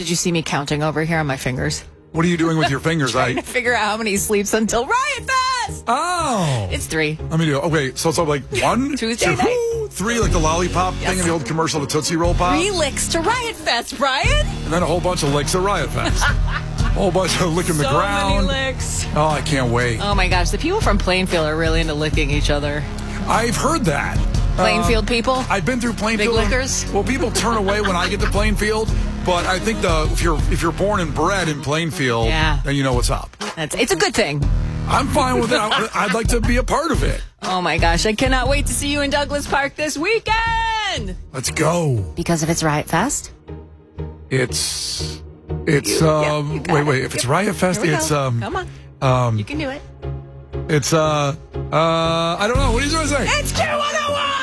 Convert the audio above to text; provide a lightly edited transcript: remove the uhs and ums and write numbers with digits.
Did you see me counting over here on my fingers? What are you doing with your fingers? Trying to figure out how many sleeps until Riot Fest. Oh. It's 3. Let me do it. Okay, so it's like 1, Tuesday 2, night. 3, like the lollipop thing in the old commercial, the Tootsie Roll Pop. 3 licks to Riot Fest, Brian. And then a whole bunch of licks at Riot Fest. A whole bunch of licking the ground. So many licks. Oh, I can't wait. Oh my gosh, the people from Plainfield are really into licking each other. I've heard that. Plainfield people? I've been through Plainfield. Big lickers? Well, people turn away when I get to Plainfield, but I think if you're born and bred in Plainfield, then you know what's up. It's a good thing. I'm fine with it. I'd like to be a part of it. Oh my gosh, I cannot wait to see you in Douglas Park this weekend. Let's go. Because if it's Riot Fest? It's wait, if it's Riot Fest, it's come on. You can do it. It's I don't know. What are you trying to say? It's Q101!